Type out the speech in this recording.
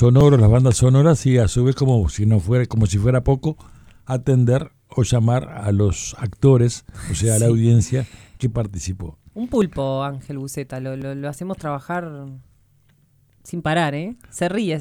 sonoros, las bandas sonoras, y a su vez, como si fuera poco, atender o llamar a los actores, o sea, a la audiencia que participó. Un pulpo, Ángel Buceta, lo hacemos trabajar sin parar, ¿eh? Se ríe.